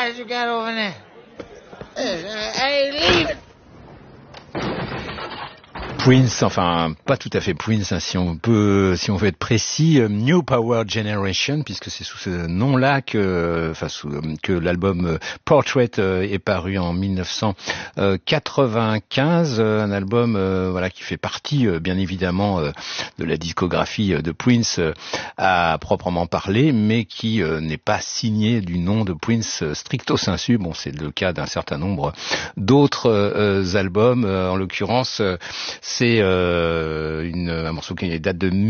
guys you got over there? Hey, leave it. Prince, enfin pas tout à fait Prince, hein, si on veut être précis, New Power Generation, puisque c'est sous ce nom-là que l'album Portrait est paru en 1995, un album qui fait partie bien évidemment de la discographie de Prince à proprement parler, mais qui n'est pas signé du nom de Prince stricto sensu. Bon, c'est le cas d'un certain nombre d'autres albums, en l'occurrence. C'est un morceau qui date de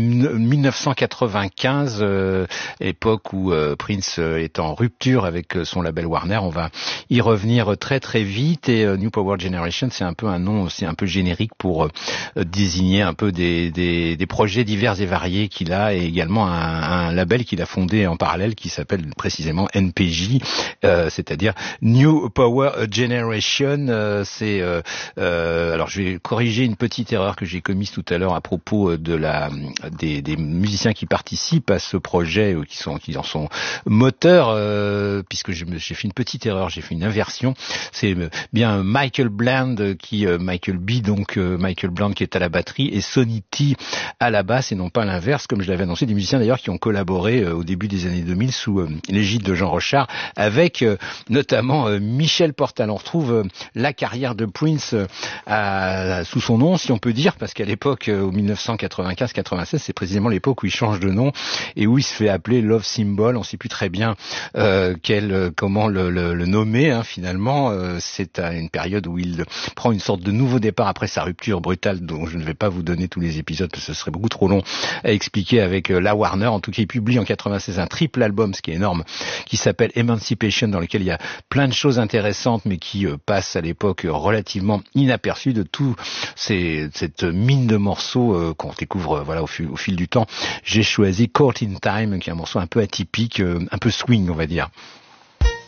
1995, époque où Prince est en rupture avec son label Warner. On va y revenir très très vite. Et New Power Generation, c'est un peu un nom aussi un peu générique pour désigner un peu des projets divers et variés qu'il a, et également un label qu'il a fondé en parallèle qui s'appelle précisément NPJ, c'est-à-dire New Power Generation. Alors je vais corriger une petite erreur que j'ai commise tout à l'heure à propos des musiciens qui participent à ce projet, qui en sont moteurs, puisque j'ai fait une petite erreur, j'ai fait une inversion. C'est bien Michael Bland Michael Bland qui est à la batterie et Sonny T à la basse, et non pas l'inverse comme je l'avais annoncé, des musiciens d'ailleurs qui ont collaboré au début des années 2000 sous l'égide de Jean Rochard, avec notamment Michel Portal. On retrouve la carrière de Prince sous son nom, si on peut dire, parce qu'à l'époque, au 1995-96, c'est précisément l'époque où il change de nom et où il se fait appeler Love Symbol. On ne sait plus très bien comment le nommer, hein, finalement. C'est à une période où il prend une sorte de nouveau départ après sa rupture brutale, dont je ne vais pas vous donner tous les épisodes parce que ce serait beaucoup trop long à expliquer avec la Warner. En tout cas, il publie en 96 un triple album, ce qui est énorme, qui s'appelle Emancipation, dans lequel il y a plein de choses intéressantes, mais qui passe à l'époque relativement inaperçu de tout cette mine de morceaux qu'on découvre au fil du temps. J'ai choisi Caught in Time, qui est un morceau un peu atypique, un peu swing, on va dire.